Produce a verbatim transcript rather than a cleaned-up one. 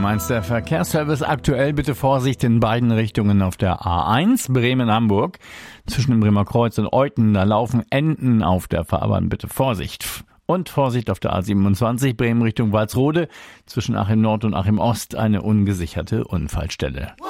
eins der Verkehrsservice. Aktuell bitte Vorsicht in beiden Richtungen auf der A eins Bremen-Hamburg. Zwischen dem Bremer Kreuz und Euthen, da laufen Enten auf der Fahrbahn. Bitte Vorsicht. Und Vorsicht auf der A siebenundzwanzig Bremen Richtung Walsrode. Zwischen Achim Nord und Achim Ost eine ungesicherte Unfallstelle.